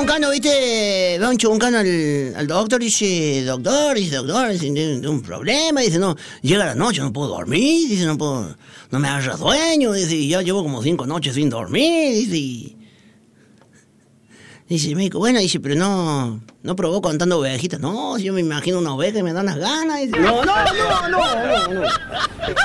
chuncano, ¿viste? Va un chuncano al doctor y dice, doctor, tengo un problema. Dice, no, llega la noche, no puedo dormir. Dice, no me agarra sueño. Dice, ya llevo como 5 noches sin dormir. Dice el médico, bueno, dice, pero no probó contando ovejitas. No, yo me imagino una oveja y me dan las ganas. Dice, no.